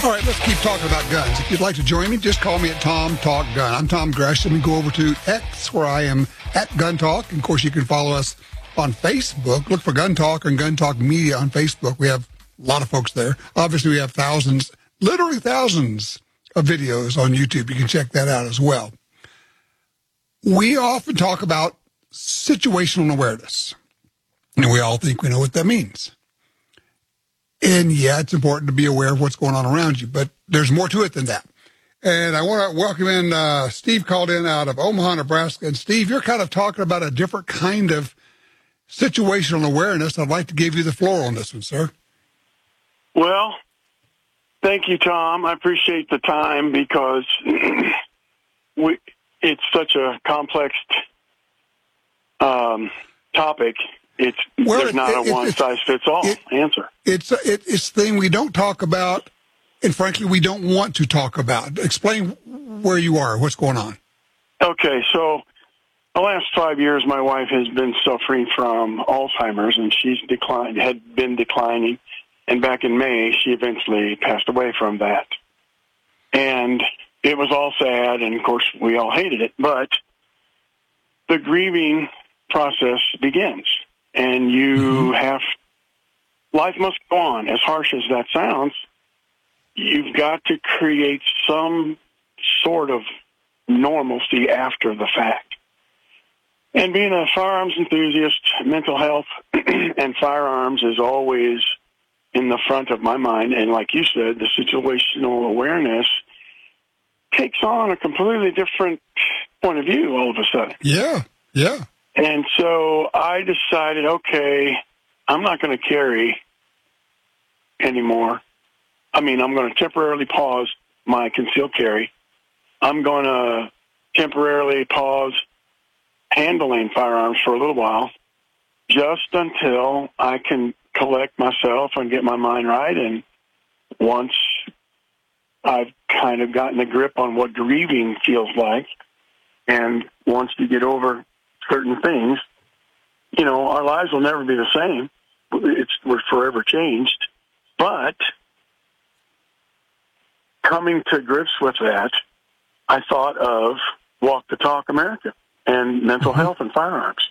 All right, let's keep talking about guns. If you'd like to join me, just call me at Tom Talk Gun. I'm Tom Gresham, and go over to X, where I am at Gun Talk. And of course, you can follow us on Facebook. Look for Gun Talk and Gun Talk Media on Facebook. We have a lot of folks there. Obviously, we have thousands, literally thousands of videos on YouTube. You can check that out as well. We often talk about situational awareness, and we all think we know what that means. And yeah, it's important to be aware of what's going on around you, but there's more to it than that. And I want to welcome in, Steve called in out of Omaha, Nebraska. And Steve, you're kind of talking about a different kind of situational awareness. I'd like to give you the floor on this one, sir. Well, thank you, Tom. I appreciate the time because it's such a complex topic. There's not a one-size-fits-all answer. It's a thing we don't talk about, and frankly, we don't want to talk about. Explain where you are, what's going on. Okay, so the last 5 years, my wife has been suffering from Alzheimer's, and had been declining. And back in May, she eventually passed away from that. And it was all sad, and of course, we all hated it. But the grieving process begins. And life must go on. As harsh as that sounds, you've got to create some sort of normalcy after the fact. And being a firearms enthusiast, mental health and firearms is always in the front of my mind. And like you said, the situational awareness takes on a completely different point of view all of a sudden. Yeah. And so I decided, okay, I'm not going to carry anymore. I'm going to temporarily pause my concealed carry. I'm going to temporarily pause handling firearms for a little while, just until I can collect myself and get my mind right. And once I've kind of gotten a grip on what grieving feels like, and once you get over certain things, our lives will never be the same. We're forever changed. But coming to grips with that, I thought of Walk the Talk America and mental health and firearms.